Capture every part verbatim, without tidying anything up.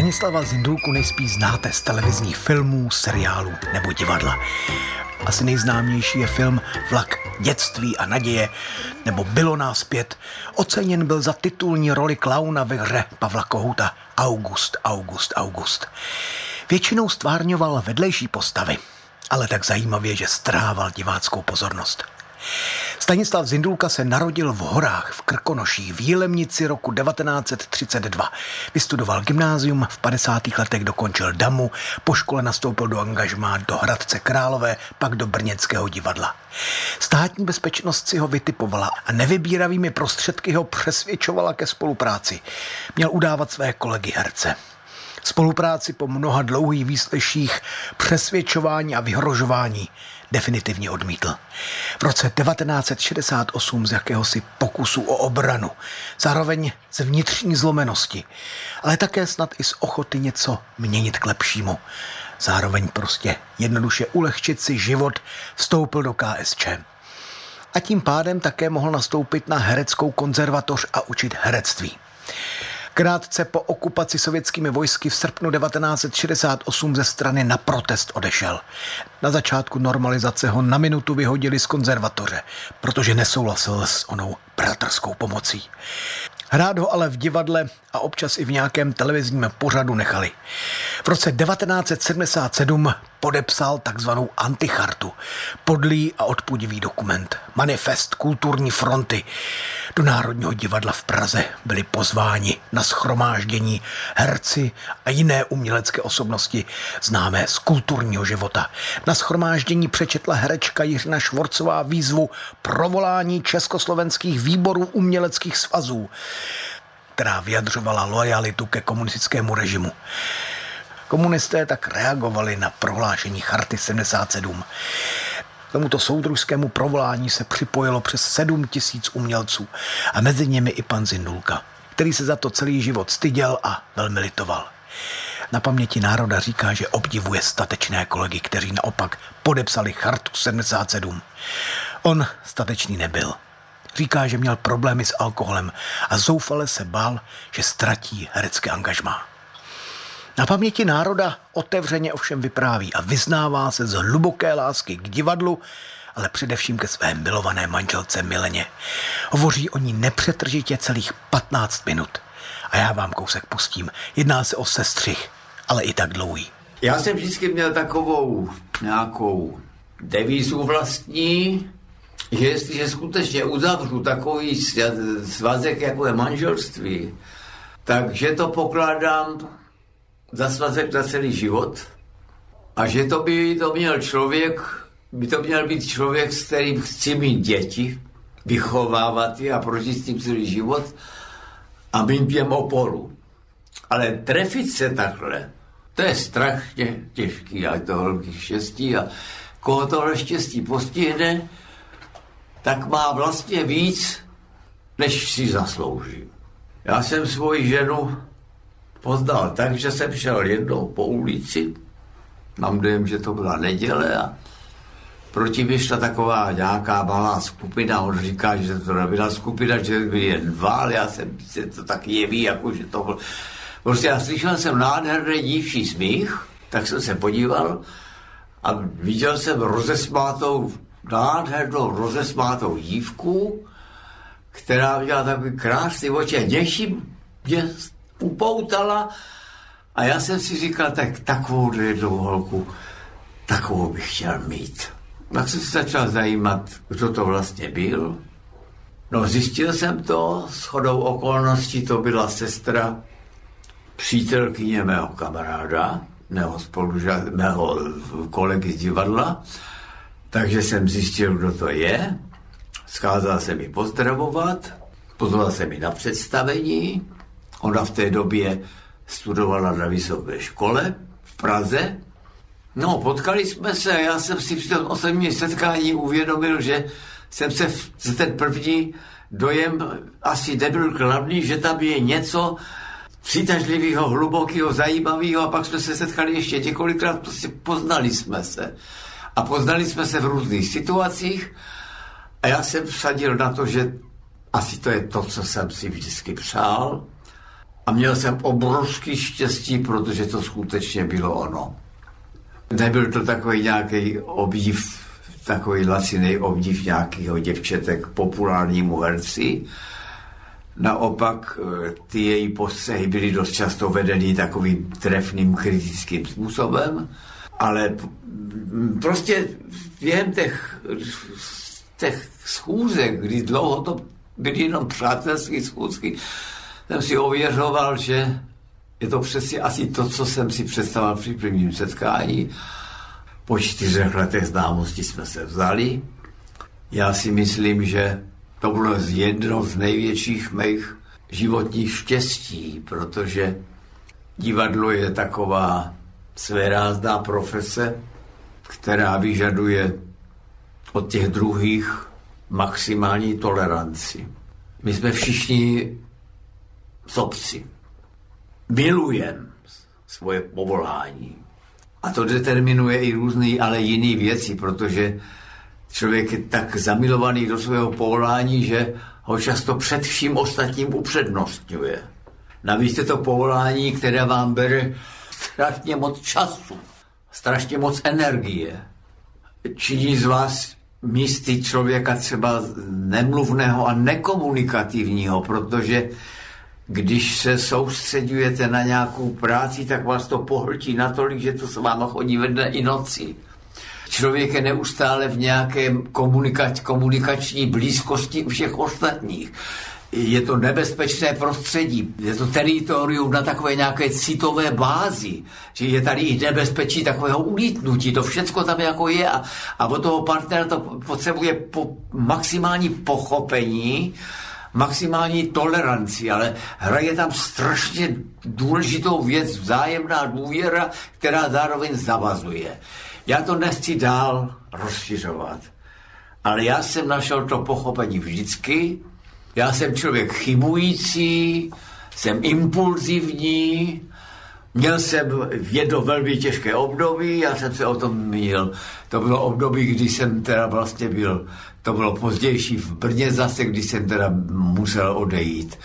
Stanislava Zindulku nejspíš znáte z televizních filmů, seriálů nebo divadla. Asi nejznámější je film Vlak dětství a naděje nebo Bylo nás pět. Oceněn byl za titulní roli klauna ve hře Pavla Kohouta August, August, August. Většinou stvárňoval vedlejší postavy, ale tak zajímavě, že strával diváckou pozornost. Stanislav Zindulka se narodil v horách v Krkonoších v Jilemnici roku devatenáct set třicet dva. Vystudoval gymnázium, v padesátých letech dokončil Damu, po škole nastoupil do angažmá do Hradce Králové, pak do Brněnského divadla. Státní bezpečnost si ho vytipovala a nevybíravými prostředky ho přesvědčovala ke spolupráci. Měl udávat své kolegy herce. Spolupráci po mnoha dlouhých výsleších, přesvědčování a vyhrožování definitivně odmítl. V roce devatenáct set šedesát osm z jakéhosi pokusu o obranu, zároveň z vnitřní zlomenosti, ale také snad i z ochoty něco měnit k lepšímu. Zároveň prostě jednoduše ulehčit si život vstoupil do K S Č. A tím pádem také mohl nastoupit na hereckou konzervatoř a učit herectví. Krátce po okupaci sovětskými vojsky v srpnu devatenáct set šedesát osm ze strany na protest odešel. Na začátku normalizace ho na minutu vyhodili z konzervatoře, protože nesouhlasil s onou bratrskou pomocí. Hrát ho ale v divadle a občas i v nějakém televizním pořadu nechali. V roce devatenáct set sedmdesát sedm podepsal takzvanou antichartu, podlý a odpudivý dokument, manifest kulturní fronty. Do Národního divadla v Praze byli pozváni na shromáždění herci a jiné umělecké osobnosti známé z kulturního života. Na shromáždění přečetla herečka Jiřina Švorcová výzvu pro volání československých výborů uměleckých svazů, která vyjadřovala lojalitu ke komunistickému režimu. Komunisté tak reagovali na prohlášení Charty sedmdesát sedm. K tomuto soudružskému provolání se připojilo přes sedm tisíc umělců a mezi nimi i pan Zindulka, který se za to celý život styděl a velmi litoval. Na paměti národa říká, že obdivuje statečné kolegy, kteří naopak podepsali Chartu sedmdesát sedm. On statečný nebyl. Říká, že měl problémy s alkoholem a zoufale se bál, že ztratí herecké angažmá. Na paměti národa otevřeně ovšem vypráví a vyznává se z hluboké lásky k divadlu, ale především ke své milované manželce Mileně. Hovoří o ní nepřetržitě celých patnáct minut. A já vám kousek pustím. Jedná se o sestřih, ale i tak dlouhý. Já jsem vždycky měl takovou nějakou devízu vlastní, že jestliže skutečně uzavřu takový svazek, jako je manželství, takže to pokládám za svazek na celý život a že to by to měl člověk, by to měl být člověk, s kterým chci mít děti, vychovávat je a prožít s tím celý život a mít těm oporu. Ale trefit se takhle, to je strašně těžký a je to velký štěstí a koho tohle štěstí postihne, tak má vlastně víc, než si zaslouží. Já jsem svoji ženu poznal tak, že jsem šel jednou po ulici, mám dojem, že to byla neděle a proti mě šla taková nějaká malá skupina, on říká, že to nebyla skupina, že byly jen dva, ale já jsem se to tak jeví, jako že to byl. Prostě já slyšel jsem nádherný dívčí smích, tak jsem se podíval a viděl jsem rozesmátou, nádhernou rozesmátou dívku, která měla takový krásný oči a něčím mě upoutala a já jsem si říkal, tak takovou jednou holku, takovou bych chtěl mít. Tak jsem se začal zajímat, kdo to vlastně byl. No zjistil jsem to, shodou okolností to byla sestra přítelkyně mého kamaráda, mého spoluža, mého kolegy z divadla, takže jsem zjistil, kdo to je. Scházal se mi pozdravovat, pozval se mi na představení. Ona v té době studovala na vysoké škole v Praze. No, potkali jsme se a já jsem si při tom osobním setkání uvědomil, že jsem se v ten první dojem asi nebyl kladný, že tam je něco přitažlivého, hlubokého, zajímavého a pak jsme se setkali ještě několikrát, prostě poznali jsme se. A poznali jsme se v různých situacích a já jsem vsadil na to, že asi to je to, co jsem si vždycky přál. A měl jsem obrovský štěstí, protože to skutečně bylo ono. Nebyl to takový nějaký obdiv, takový laciný obdiv nějakého děvčete k populárnímu herci. Naopak ty její postřehy byly dost často vedeny takovým trefným kritickým způsobem, ale prostě během těch, těch schůzek, kdy dlouho to byly jenom přátelské schůzky, jsem si ověřoval, že je to přesně asi to, co jsem si představoval při prvním setkání. Po čtyřech letech známosti jsme se vzali. Já si myslím, že to bylo jedno z největších mých životních štěstí, protože divadlo je taková svérázná profese, která vyžaduje od těch druhých maximální toleranci. My jsme všichni sobci. Milujeme svoje povolání. A to determinuje i různé, ale jiné věci, protože člověk je tak zamilovaný do svého povolání, že ho často před vším ostatním upřednostňuje. Navíc je to povolání, které vám bere strašně moc času, strašně moc energie. Činí z vás místy člověka třeba nemluvného a nekomunikativního, protože když se soustředujete na nějakou práci, tak vás to pohltí natolik, že to s váma chodí ve dne i noci. Člověk je neustále v nějaké komunikač, komunikační blízkosti u všech ostatních. Je to nebezpečné prostředí, je to teritorium na takové nějaké citové bázi, že je tady i nebezpečí takového ulítnutí, to všecko tam jako je a, a od toho partnera to potřebuje po, maximální pochopení, maximální toleranci, ale hraje tam strašně důležitou věc, vzájemná důvěra, která zároveň zavazuje. Já to nechci dál rozšiřovat, ale já jsem našel to pochopení vždycky. Já jsem člověk chybující, jsem impulzivní, měl jsem jedno velmi těžké období, já jsem se o tom mínil. To bylo období, kdy jsem teda vlastně byl, to bylo pozdější v Brně zase, kdy jsem teda musel odejít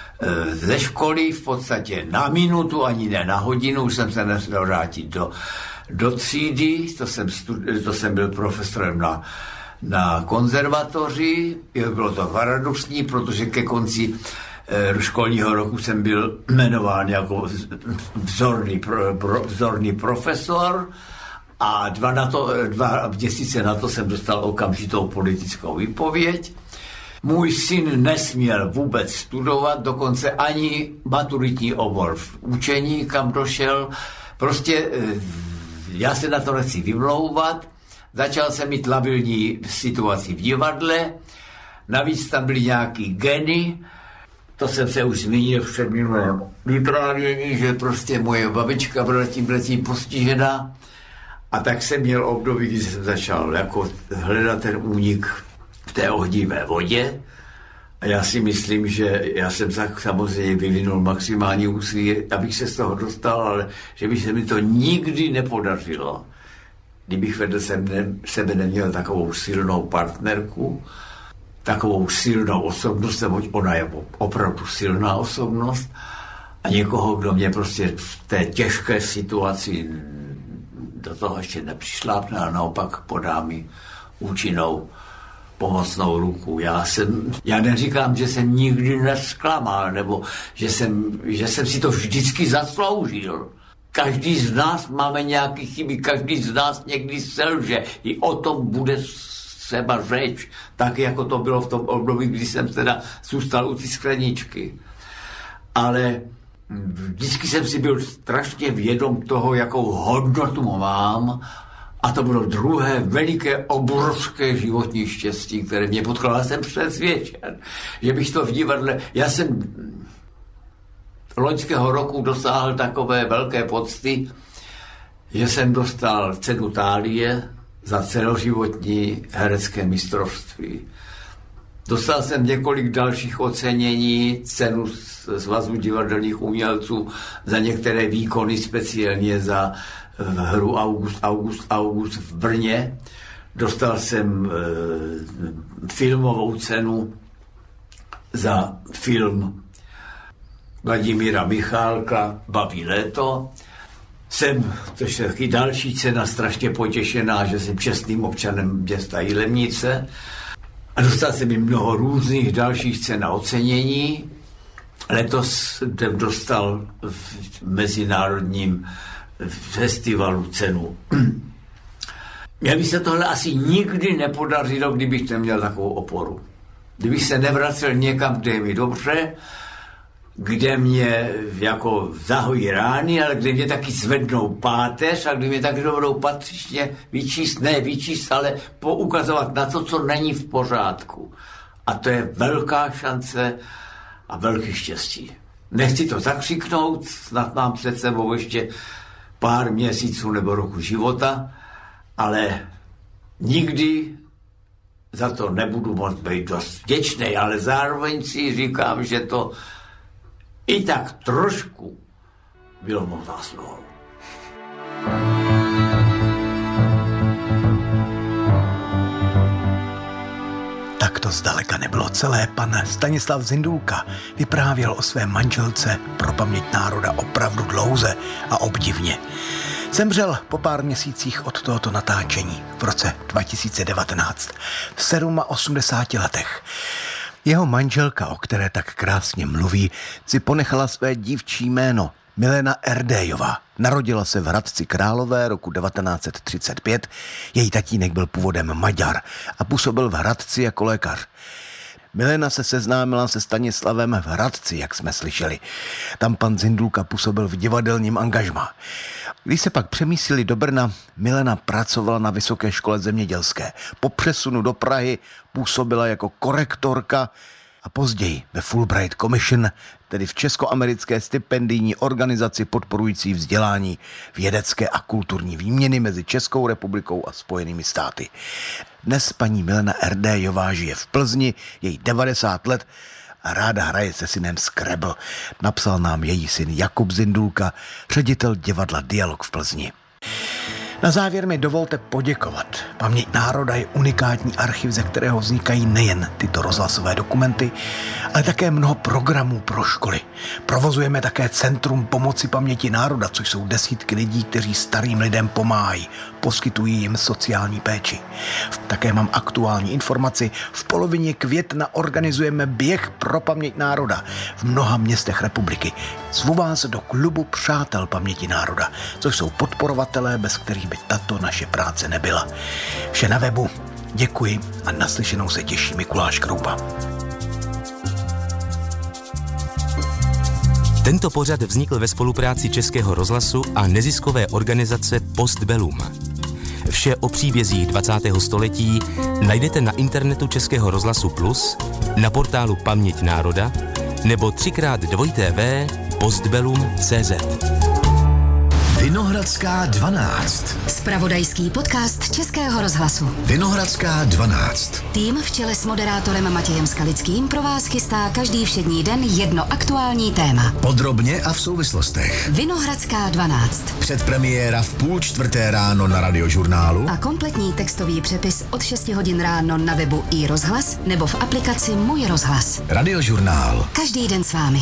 ze školy v podstatě na minutu, ani ne na hodinu, už jsem se nesměl vrátit do, do třídy, to jsem, studi- to jsem byl profesorem na na konzervatoři. Bylo to paradoxní, protože ke konci e, školního roku jsem byl jmenován jako vzorný, pro, pro, vzorný profesor a dva, na to, dva měsíce na to jsem dostal okamžitou politickou výpověď. Můj syn nesměl vůbec studovat, dokonce ani maturitní obor v učení, kam došel. Prostě e, já se na to nechci vymlouvat. Začal jsem mít labilní situaci v divadle, navíc tam byly nějaký geny, to jsem se už zmínil v předminulém vyprávění, že prostě moje babička byla tímhletím postižena a tak jsem měl období, kdy jsem začal jako hledat ten únik v té ohnivé vodě a já si myslím, že já jsem tak samozřejmě vyvinul maximální úsilí, abych se z toho dostal, ale že by se mi to nikdy nepodařilo. Kdybych vedl jsem ne, sebe neměl takovou silnou partnerku, takovou silnou osobnost, nebo ona je opravdu silná osobnost, a někoho, kdo mě prostě v té těžké situaci do toho ještě nepřišlápne, a naopak podá mi účinnou pomocnou ruku. Já jsem, já neříkám, že jsem nikdy nesklamal, nebo že jsem, že jsem si to vždycky zasloužil. Každý z nás máme nějaké chyby, každý z nás někdy selže. I o tom bude třeba řeč, tak jako to bylo v tom období, kdy jsem teda zůstal u ty skleničky. Ale vždycky jsem si byl strašně vědom toho, jakou hodnotu mám, a to bylo druhé veliké, obrovské životní štěstí, které mě potkalo. Já jsem přesvědčen, že bych to v divadle... Já jsem loňského roku dosáhl takové velké pocty, že jsem dostal cenu Thálie za celoživotní herecké mistrovství. Dostal jsem několik dalších ocenění, cenu Svazu divadelních umělců za některé výkony, speciálně za hru August, August, August v Brně. Dostal jsem e, filmovou cenu za film Vladimíra Michálka Baví léto. Jsem, což je taky další cena, strašně potěšená, že jsem čestným občanem města Jilemnice. A dostal jsem mi mnoho různých dalších cen a ocenění. Letos jsem dostal v mezinárodním festivalu cenu. Mně by se tohle asi nikdy nepodařilo, kdybych neměl takovou oporu. Kdybych se nevracel někam, kde je mi dobře, kde mě jako zahojí rány, ale kde mě taky zvednou páteř a kde mě taky dovedou patřičně vyčíst, ne vyčíst, ale poukazovat na to, co není v pořádku. A to je velká šance a velké štěstí. Nechci to zakřiknout, snad mám před sebou ještě pár měsíců nebo roku života, ale nikdy za to nebudu moct být dost vděčný, ale zároveň si říkám, že to i tak trošku bylo mou zásluhou. Tak to zdaleka nebylo celé. Pan Stanislav Zindulka vyprávěl o své manželce pro paměť národa opravdu dlouze a obdivně. Zemřel po pár měsících od tohoto natáčení v roce dva tisíce devatenáct v osmdesáti sedmi letech. Jeho manželka, o které tak krásně mluví, si ponechala své dívčí jméno Milena Erdéjová. Narodila se v Hradci Králové roku devatenáct set třicet pět. Její tatínek byl původem Maďar a působil v Hradci jako lékař. Milena se seznámila se Stanislavem v Hradci, jak jsme slyšeli. Tam pan Zindulka působil v divadelním angažmá. Když se pak přemístili do Brna, Milena pracovala na Vysoké škole zemědělské. Po přesunu do Prahy působila jako korektorka a později ve Fulbright Commission, tedy v českoamerické stipendijní organizaci podporující vzdělání, vědecké a kulturní výměny mezi Českou republikou a Spojenými státy. Dnes paní Milena Erdéjová žije v Plzni, její devadesát let a ráda hraje se synem Scrabble. Napsal nám její syn Jakub Zindulka, ředitel divadla Dialog v Plzni. Na závěr mi dovolte poděkovat. Paměť národa je unikátní archiv, ze kterého vznikají nejen tyto rozhlasové dokumenty, ale také mnoho programů pro školy. Provozujeme také Centrum pomoci paměti národa, což jsou desítky lidí, kteří starým lidem pomáhají, poskytují jim sociální péči. Také mám aktuální informaci. V polovině května organizujeme běh pro paměť národa v mnoha městech republiky. Zvu vás do klubu Přátel paměti národa, což jsou podporovatelé, bez kterých by tato naše práce nebyla. Vše na webu. Děkuji a naslyšenou se těší Mikuláš Kroupa. Tento pořad vznikl ve spolupráci Českého rozhlasu a neziskové organizace Postbellum. Vše o příbězích dvacátého století najdete na internetu Českého rozhlasu Plus, na portálu Paměť národa nebo třikrát dvojité v postbellum tečka cé zet. Vinohradská dvanáct. Zpravodajský podcast Českého rozhlasu. Vinohradská dvanáct. Tým v čele s moderátorem Matějem Skalickým pro vás chystá každý všední den jedno aktuální téma. Podrobně a v souvislostech. Vinohradská dvanáct. Předpremiéra v půl čtvrté ráno na Radiožurnálu. A kompletní textový přepis od šesti hodin ráno na webu i rozhlas nebo v aplikaci Můj rozhlas. Radiožurnál. Každý den s vámi.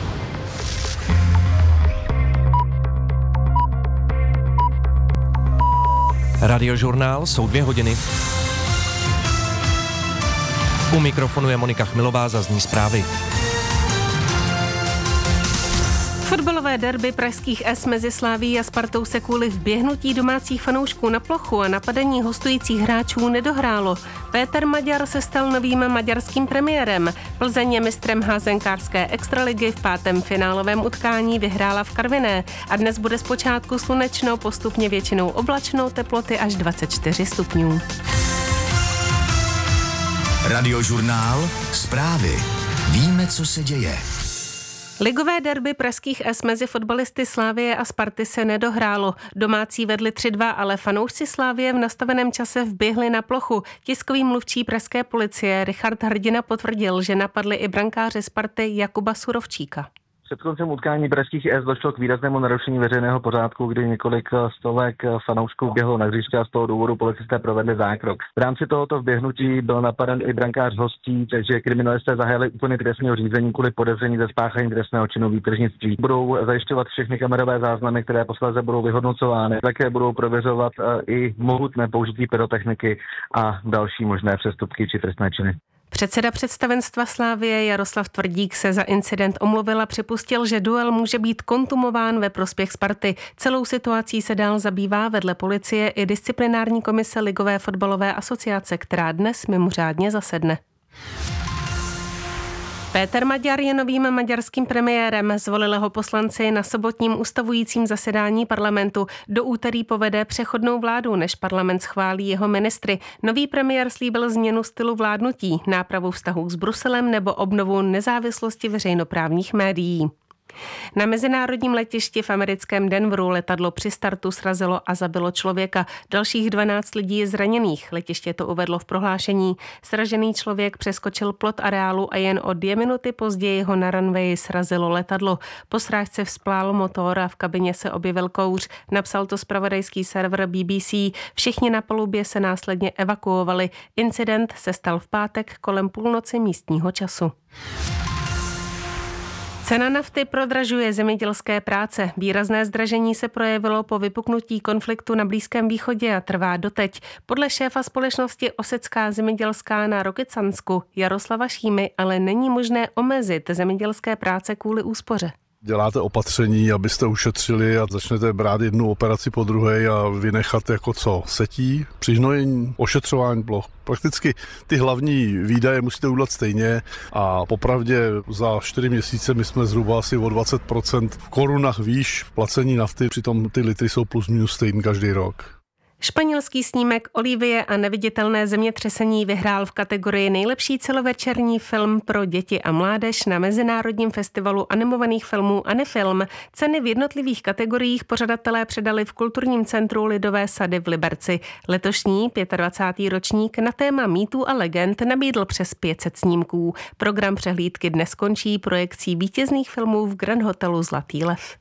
Radiožurnál jsou dvě hodiny. U mikrofonu je Monika Chmilová, zazní zprávy. Fotbalové derby pražských S mezi Slavií a Spartou se kvůli vběhnutí domácích fanoušků na plochu a napadení hostujících hráčů nedohrálo. Péter Maďar se stal novým maďarským premiérem. Plzeň je mistrem házenkářské extraligy, v pátém finálovém utkání vyhrála v Karviné a dnes bude zpočátku slunečno, postupně většinou oblačno, teploty až dvacet čtyři stupňů. Radiožurnál. Zprávy. Víme, co se děje. Ligové derby pražských S mezi fotbalisty Slavie a Sparty se nedohrálo. Domácí vedli tři dva, ale fanoušci Slavie v nastaveném čase vběhli na plochu. Tiskový mluvčí pražské policie Richard Hrdina potvrdil, že napadli i brankáře Sparty Jakuba Surovčíka. Před koncem utkání pražských S došlo k výraznému narušení veřejného pořádku, kdy několik stovek fanoušků běhlo na hřiště a z toho důvodu policisté provedli zákrok. V rámci tohoto vběhnutí byl napaden i brankář hostí, takže kriminalisté zahájili úkony trestního řízení kvůli podezření ze spáchání trestného činu výtržnictví. Budou zajišťovat všechny kamerové záznamy, které posléze budou vyhodnocovány. Také budou prověřovat i mohutné použití pyrotechniky a další možné přestupky či trestné činy. Předseda představenstva Slavie Jaroslav Tvrdík se za incident omluvil a připustil, že duel může být kontumován ve prospěch Sparty. Celou situací se dál zabývá vedle policie i disciplinární komise Ligové fotbalové asociace, která dnes mimořádně zasedne. Péter Maďar je novým maďarským premiérem. Zvolili ho poslanci na sobotním ustavujícím zasedání parlamentu. Do úterý povede přechodnou vládu, než parlament schválí jeho ministry. Nový premiér slíbil změnu stylu vládnutí, nápravu vztahů s Bruselem nebo obnovu nezávislosti veřejnoprávních médií. Na mezinárodním letišti v americkém Denveru letadlo při startu srazilo a zabilo člověka. Dalších dvanáct lidí je zraněných. Letiště to uvedlo v prohlášení. Sražený člověk přeskočil plot areálu a jen o dvě minuty později ho na runwayi srazilo letadlo. Po srážce vzplál motor a v kabině se objevil kouř. Napsal to zpravodajský server B B C. Všichni na palubě se následně evakuovali. Incident se stal v pátek kolem půlnoci místního času. Cena nafty prodražuje zemědělské práce. Výrazné zdražení se projevilo po vypuknutí konfliktu na Blízkém východě a trvá doteď. Podle šéfa společnosti Osecká zemědělská na Rokycansku Jaroslava Šímy ale není možné omezit zemědělské práce kvůli úspoře. Děláte opatření, abyste ušetřili a začnete brát jednu operaci po druhé a vynechat jako co? Setí, přihnojení, ošetřování ploch. Prakticky ty hlavní výdaje musíte udělat stejně a popravdě za čtyři měsíce my jsme zhruba asi o dvacet procent v korunách výš v placení nafty, přitom ty litry jsou plus minus stejný každý rok. Španělský snímek Olivie a neviditelné zemětřesení vyhrál v kategorii nejlepší celovečerní film pro děti a mládež na Mezinárodním festivalu animovaných filmů Anifilm. Ceny v jednotlivých kategoriích pořadatelé předali v Kulturním centru Lidové sady v Liberci. Letošní dvacátý pátý ročník na téma mýtů a legend nabídl přes pět set snímků. Program přehlídky dnes končí projekcí vítězných filmů v Grand Hotelu Zlatý lev.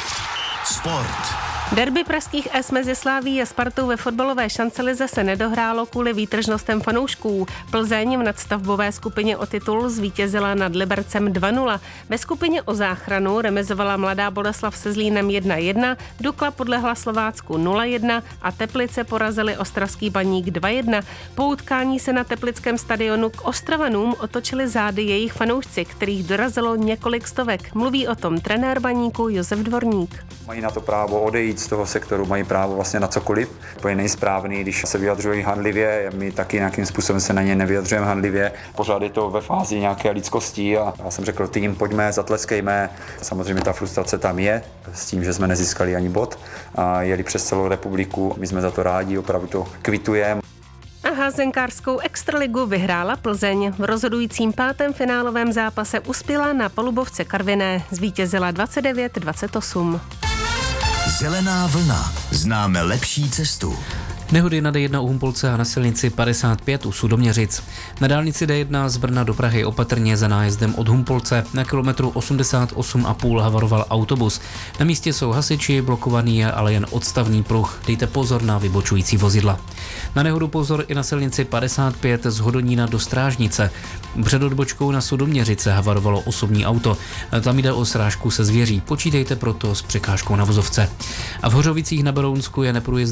Sport. Derby pražských S mezi Slavií a Spartou ve fotbalové šancelize se nedohrálo kvůli výtržnostem fanoušků. Plzeň v nadstavbové skupině o titul zvítězila nad Libercem dva nula. Ve skupině o záchranu remizovala Mladá Boleslav se Zlínem jedna jedna, Dukla podlehla Slovácku nula jedna a Teplice porazili Ostravský Baník dva jedna. Po utkání se na teplickém stadionu k Ostravanům otočili zády jejich fanoušci, kterých dorazilo několik stovek. Mluví o tom trenér Baníku Josef Dvorník. Mají na to právo odejít z toho sektoru, mají právo vlastně na cokoliv. To je nejsprávný, když se vyjadřují handlivě, my taky nějakým způsobem se na ně nevyjadřujeme handlivě. Pořád je to ve fázi nějaké lidskosti a já jsem řekl tým, pojďme, zatleskejme. Samozřejmě ta frustrace tam je, s tím, že jsme nezískali ani bod a jeli přes celou republiku, my jsme za to rádi, opravdu to kvitujeme. A házenkářskou extraligu vyhrála Plzeň. V rozhodujícím pátém finálovém zápase uspěla na palubovce Karviné. Zvítězila dvacet devět dvacet osm. Zelená vlna. Známe lepší cestu. Nehody na D jedna u Humpolce a na silnici padesát pět u Sudoměřic. Na dálnici D jedna z Brna do Prahy opatrně za nájezdem od Humpolce. Na kilometru osmdesát osm a půl havaroval autobus. Na místě jsou hasiči, blokovaný je ale jen odstavný pruh. Dejte pozor na vybočující vozidla. Na nehodu pozor i na silnici padesát pět z Hodonína do Strážnice. Před odbočkou na Sudoměřice havarovalo osobní auto. Tam jde o srážku se zvěří. Počítejte proto s překážkou na vozovce. A v Hořovicích na Berounsku je neprůjezdný